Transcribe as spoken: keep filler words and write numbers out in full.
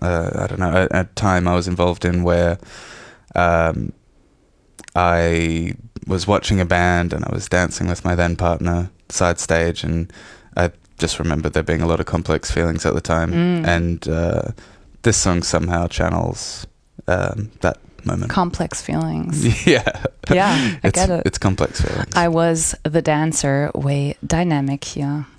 uh, I don't know, a, a time I was involved in where um, I was watching a band and I was dancing with my then partner side stage, and I just remember there being a lot of complex feelings at the time, Mm. and uh, this song somehow channels um, that moment. Complex feelings. Yeah. Yeah, I it's, get it. It's complex feelings. I was the dancer, way dynamic hier.